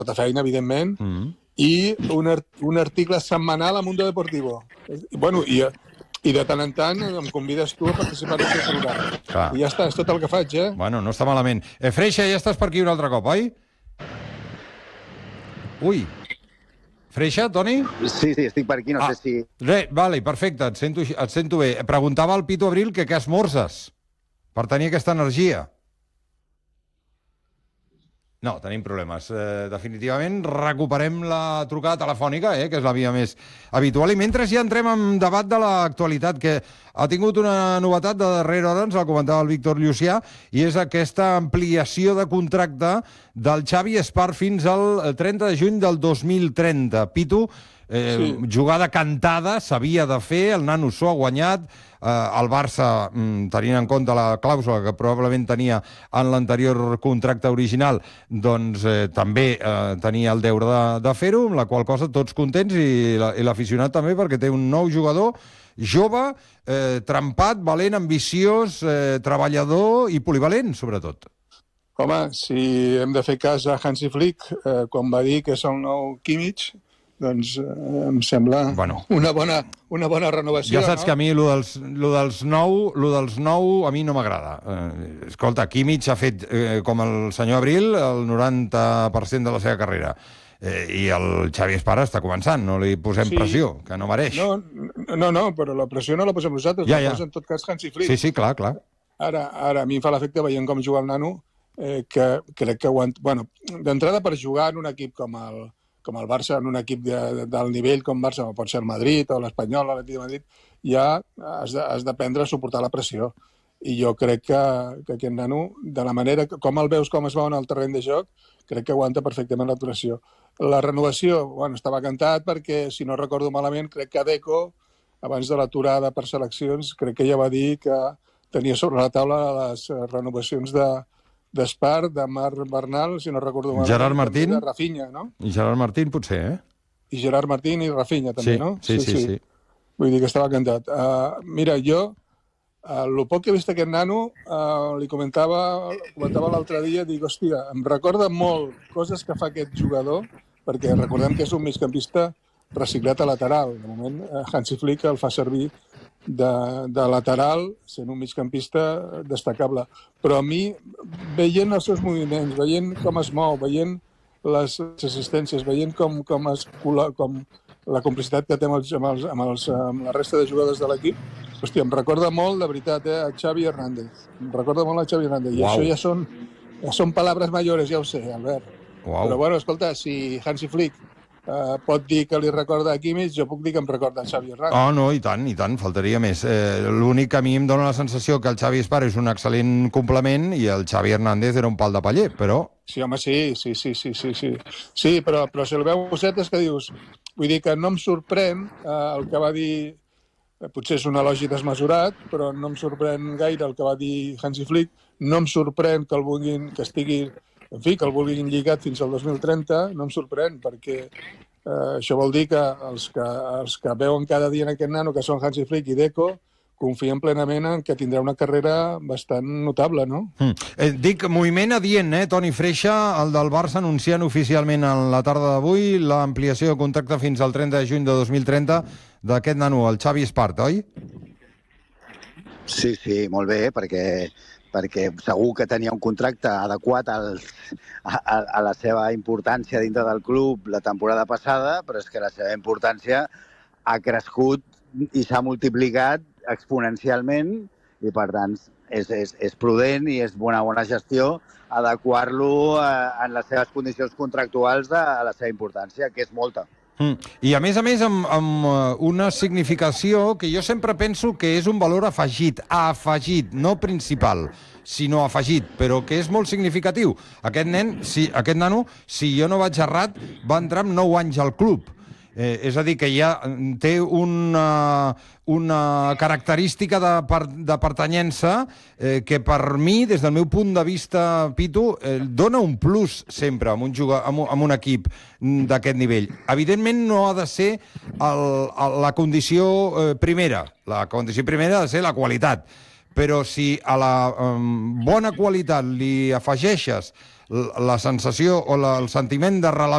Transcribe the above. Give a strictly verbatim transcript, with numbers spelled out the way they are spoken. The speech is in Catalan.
tota feina, evidentment, mm. i un, art un article setmanal a Mundo Deportivo. Bueno, i, i de tant en tant em convides tu a participar en el teu programa. Clar. I ja està, és tot el que faig, eh? Bueno, no està malament. Eh, Freixa, ja estàs per aquí un altre cop, oi? Ui. Freixa, Toni? Sí, sí, estic per aquí, no ah, sé si... Re, vale, perfecte, et sento, et sento bé. Preguntava al Pitu Abril que què esmorzes per tenir aquesta energia. No, tenim problemes. Eh, definitivament recuperem la trucada telefònica, eh, que és la via més habitual. I mentre ja entrem en debat de l'actualitat, que ha tingut una novetat de darrera hora, ens la comentava el Víctor Llucià, i és aquesta ampliació de contracte del Xavi Espart fins al trenta de juny del dos mil trenta. Pitu, eh, sí. jugada cantada, s'havia de fer, el nano s'ho ha guanyat, eh, el Barça, tenint en compte la clàusula que probablement tenia en l'anterior contracte original, doncs eh, també eh, tenia el deure de, de fer-ho, amb la qual cosa tots contents, i l'aficionat també, perquè té un nou jugador jove, eh, trempat, valent, ambiciós, eh, treballador i polivalent, sobretot. Home, si hem de fer cas a Hansi Flick, eh, quan va dir que és el nou Kimmich, doncs eh, em sembla bueno. una, bona, una bona renovació. Ja saps no? que a mi lo dels, lo dels nou, lo dels nou a mi no m'agrada. Eh, escolta, Kimmich ha fet, eh, com el senyor Abril, el noranta per cent de la seva carrera. Eh, I el Xavi Espart està començant, no li posem sí. pressió, que no mereix. No, no, no, però la pressió no la posem nosaltres, ja, la ja. posa en tot cas Hansi Flick. Sí, sí, clar, clar. Ara, ara a mi em fa l'efecte, veient com juga el nano, eh, que crec que aguanta... Bueno, d'entrada per jugar en un equip com el, com el Barça, en un equip de, del nivell com Barça, o pot ser el Madrid o l'Espanyol o l'Atlètic de Madrid, ja has de, has d'aprendre a suportar la pressió. I jo crec que, que aquest nano, de la manera que, com el veus, com es veu en el terreny de joc, crec que aguanta perfectament la pressió. La renovació, bueno, estava cantat perquè, si no recordo malament, crec que Deco, abans de l'aturada per seleccions, crec que ja va dir que tenia sobre la taula les renovacions de d'Espart, de Marc Bernal, si no recordo malament. Gerard Martín. De Rafinha, no? I Gerard Martín potser, eh? I Gerard Martín i Rafinha, també, sí, no? Sí, sí, sí, sí. Vull dir que estava cantat. Uh, mira, jo, uh, el poc que he vist aquest nano, uh, li comentava, comentava l'altre dia, dic, hòstia, em recorda molt coses que fa aquest jugador, perquè recordem que és un migcampista reciclat a lateral. De moment, uh, Hansi Flick el fa servir de, de lateral, sent un migcampista destacable. Però a mi, veient els seus moviments, veient com es mou, veient les assistències, veient com, com, es, com la complicitat que té amb, els, amb, els, amb, els, amb la resta de jugadors de l'equip, hòstia, em recorda molt, de veritat, eh, a Xavi Hernández. Em recorda molt a Xavi Hernández. I wow. això ja són, ja són paraules mayores, ja ho sé, Albert. Wow. Però bueno, escolta, si Hansi Flick Uh, pot dir que li recorda a Kimmich, jo puc dir que em recorda a Xavi Hernández. Oh, no, i tant, i tant, faltaria més. Eh, L'únic que a mi em dóna la sensació que el Xavi Espart és un excel·lent complement i el Xavi Hernández era un pal de paller, però... Sí, home, sí, sí, sí, sí, sí, sí. Sí, però, però si el veus és que dius... Vull dir que no em sorprèn eh, el que va dir... Eh, potser és un elogi desmesurat, però no em sorprèn gaire el que va dir Hansi Flick. No em sorprèn que el vulguin, que estigui... En fi, que el vulguin lligat fins al dos mil trenta, no em sorprèn, perquè eh, això vol dir que els, que els que veuen cada dia en aquest nano, que són Hansi Flick i Deco, confien plenament en que tindrà una carrera bastant notable, no? Mm. Eh, dic, moviment adient, eh, Toni Freixa, el del Barça anunciant oficialment en la tarda d'avui l'ampliació de contracte fins al trenta de juny de dos mil trenta d'aquest nano, el Xavi Espart, oi? Sí, sí, molt bé, perquè... perquè segur que tenia un contracte adequat al, a, a la seva importància dintre del club la temporada passada, però és que la seva importància ha crescut i s'ha multiplicat exponencialment i, per tant, és, és, és prudent i és una bona gestió adequar-lo en les seves condicions contractuals a la seva importància, que és molta. Mm. I, a més a més, amb, amb una significació que jo sempre penso que és un valor afegit, afegit, no principal, sinó afegit, però que és molt significatiu. Aquest nen, si, aquest nano, si jo no vaig errat, va entrar amb nou anys al club. Eh, és a dir, que ja té una, una característica de, per, de pertanyença eh, que per mi, des del meu punt de vista, Pitu, eh, dona un plus sempre amb un, jugador, amb un, amb un equip d'aquest nivell. Evidentment no ha de ser el, el, la condició eh, primera. La condició primera ha de ser la qualitat. Però si a la um, bona qualitat li afegeixes la sensació o la, el sentiment de relació